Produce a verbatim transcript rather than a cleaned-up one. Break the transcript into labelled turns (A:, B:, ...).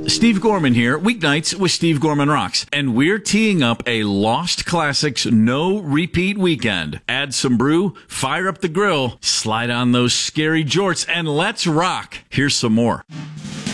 A: Steve Gorman here, weeknights with Steve Gorman Rocks, and we're teeing up a Lost Classics no repeat weekend. Add some brew, fire up the grill, slide on those scary jorts, and let's rock. Here's some more.